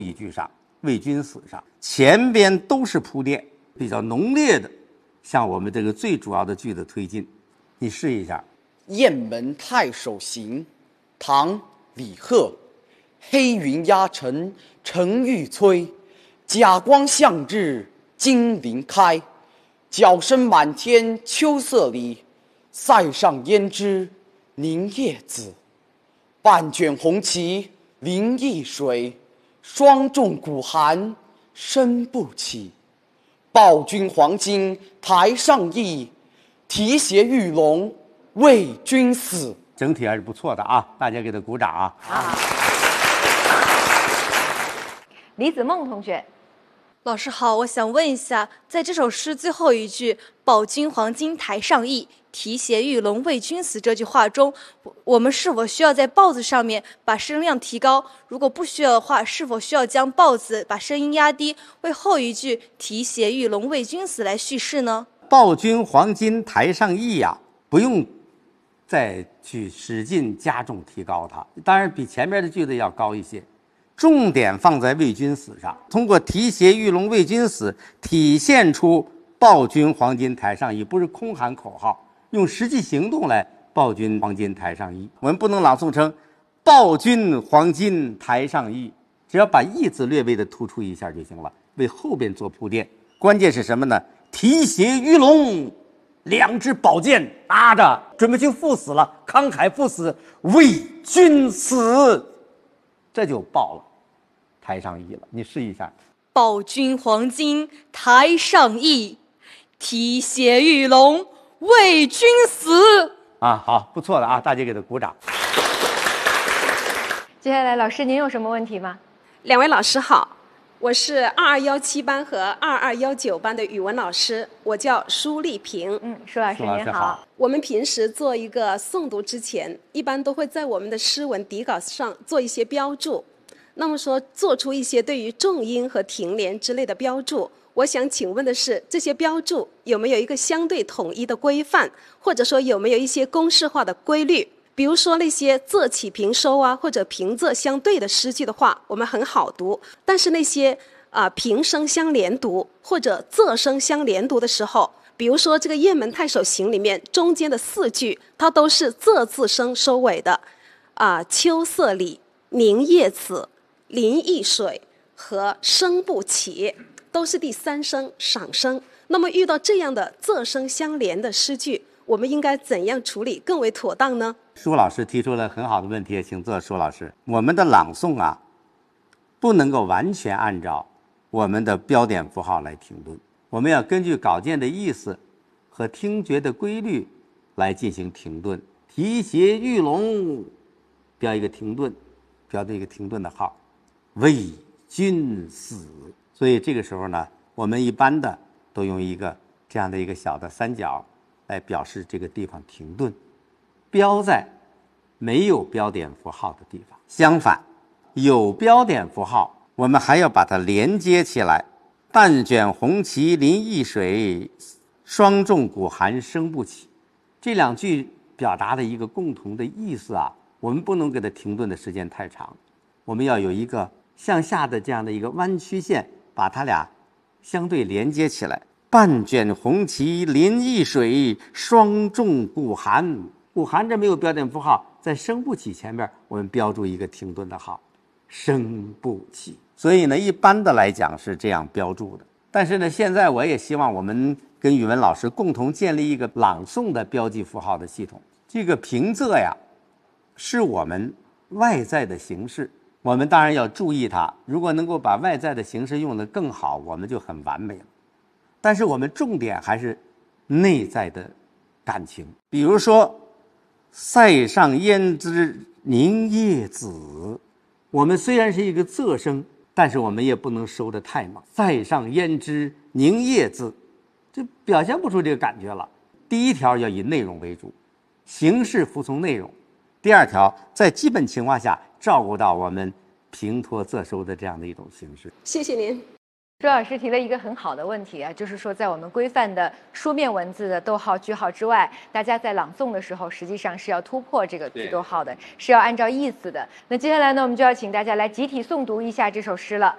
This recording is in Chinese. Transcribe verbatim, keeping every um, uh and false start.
一句上，魏军死上，前边都是铺垫，比较浓烈的向我们这个最主要的句子推进。你试一下。 雁门太守行，唐·李贺。黑云压城城欲摧，甲光向日金鳞开。角声满天秋色里，塞上胭脂凝夜紫。半卷红旗临易水，霜重鼓寒声不起。报君黄金台上意，提携玉龙为君死。 整体还是不错的啊，大家给他鼓掌啊！ 啊，李子梦同学。 老师好，我想问一下，在这首诗最后一句“报君黄金台上意，提携玉龙为君死”这句话中，我们是否需要在报字上面把声量提高？如果不需要的话，是否需要将报字把声音压低，为后一句“提携玉龙为君死”来叙事呢？ 报君黄金台上意呀、啊，不用再去使劲加重提高它，当然比前面的句子要高一些。重点放在为君死上，通过提携玉龙为君死，体现出报君黄金台上意，不是空喊口号，用实际行动来报君黄金台上意。我们不能朗诵成报君黄金台上意，只要把意字略微的突出一下就行了，为后边做铺垫。关键是什么呢？提携玉龙，两支宝剑拿着，准备去赴死了，慷慨赴死，为君死，这就报了台上意了。你试一下。 报君黄金台上意，提携玉龙为君死。 啊，好，不错的啊，大家给他鼓掌。 接下来，老师您有什么问题吗？ 两位老师好，我是二二幺七班和二二幺九班的语文老师，我叫舒丽萍。 嗯，舒老师舒老师您好。 好。 我们平时做一个诵读之前，一般都会在我们的诗文底稿上做一些标注。那么说，做出一些对于重音和停连之类的标注，我想请问的是，这些标注有没有一个相对统一的规范，或者说有没有一些公式化的规律？比如说那些仄起平收啊，或者平仄相对的诗句的话，我们很好读；但是那些啊、呃、平声相连读或者仄声相连读的时候，比如说这个《雁门太守行》里面中间的四句，它都是仄字声收尾的，啊、呃，秋色里、凝夜紫、临易水和声不起，都是第三声赏声。那么遇到这样的仄声相连的诗句，我们应该怎样处理更为妥当呢？ 舒老师提出了很好的问题，请坐。舒老师，我们的朗诵啊，不能够完全按照我们的标点符号来停顿，我们要根据稿件的意思和听觉的规律来进行停顿。提携玉龙，标一个停顿，标的一个停顿的号，为君死。所以这个时候呢，我们一般的都用一个这样的一个小的三角来表示这个地方停顿，标在没有标点符号的地方。相反，有标点符号，我们还要把它连接起来。半卷红旗临易水，霜重鼓寒声不起。这两句表达的一个共同的意思啊，我们不能给它停顿的时间太长，我们要有一个向下的这样的一个弯曲线，把它俩相对连接起来。半卷红旗临易水，霜重鼓寒。鼓寒这没有标点符号，在声不起前面我们标注一个停顿的号，声不起。所以呢，一般的来讲是这样标注的。但是呢，现在我也希望我们跟语文老师共同建立一个朗诵的标记符号的系统。这个平仄呀，是我们外在的形式，我们当然要注意它。如果能够把外在的形式用得更好，我们就很完美了。但是我们重点还是内在的感情。比如说塞上胭脂凝夜紫，我们虽然是一个仄声，但是我们也不能收得太猛。塞上胭脂凝夜紫，就表现不出这个感觉了。第一条要以内容为主，形式服从内容。第二条，在基本情况下照顾到我们平拖仄收的这样的一种形式。 谢谢您。 朱老师提了一个很好的问题啊，就是说在我们规范的书面文字的逗号句号之外，大家在朗诵的时候实际上是要突破这个句逗号的，是要按照意思的。那接下来呢，我们就要请大家来集体诵读一下这首诗了。